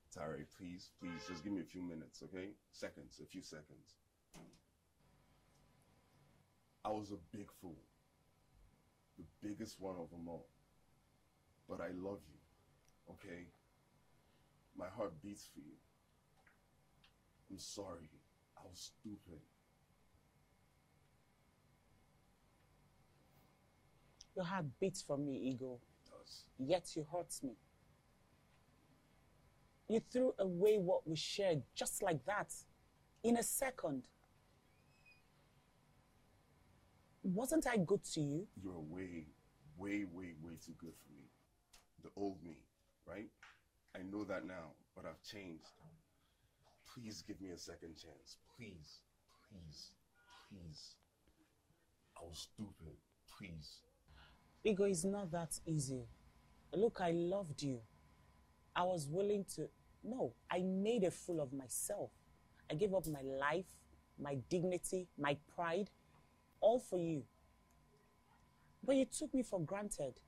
Tari, please, please, just give me a few minutes, okay? Seconds, a few seconds. I was a big fool. The biggest one of them all. But I love you, okay? My heart beats for you. I'm sorry. I was stupid. Your heart beats for me, Ego. It does. Yet you hurt me. You threw away what we shared just like that, in a second. Wasn't I good to you? You're way, way, way, way too good for me. The old me, right? I know that now, but I've changed. Please give me a second chance. Please, please, please. I was stupid. Please. Ego, is not that easy. Look, I loved you. I was willing to... No, I made a fool of myself. I gave up my life, my dignity, my pride, all for you. But you took me for granted.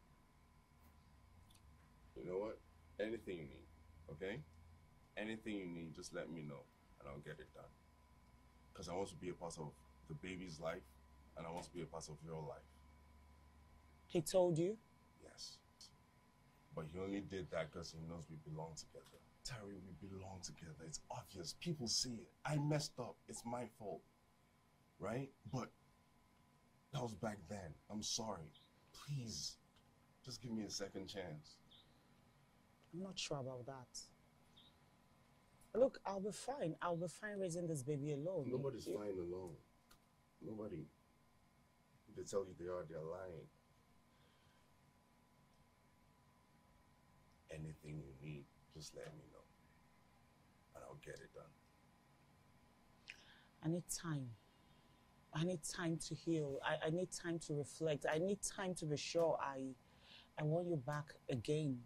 You know what? Anything you need, okay? Anything you need, just let me know, and I'll get it done. Because I want to be a part of the baby's life, and I want to be a part of your life. He told you? Yes. But he only did that because he knows we belong together. Tari, we belong together. It's obvious. People see it. I messed up. It's my fault. Right? But that was back then. I'm sorry. Please, just give me a second chance. I'm not sure about that. Look, I'll be fine. I'll be fine raising this baby alone. Nobody's fine alone. Nobody. If they tell you they are, they're lying. Anything you need, just let me know. And I'll get it done. I need time. I need time to heal. I need time to reflect. I need time to be sure I want you back again.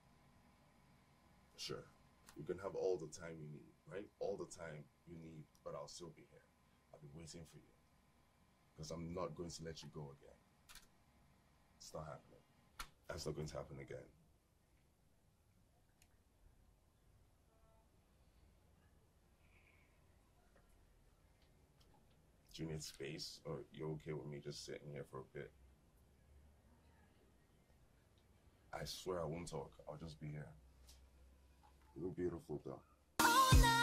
Sure. You can have all the time you need, right? All the time you need, but I'll still be here. I'll be waiting for you. Because I'm not going to let you go again. It's not happening. That's not going to happen again. Do you need space, or you're okay with me just sitting here for a bit? I swear I won't talk. I'll just be here. You're beautiful, though.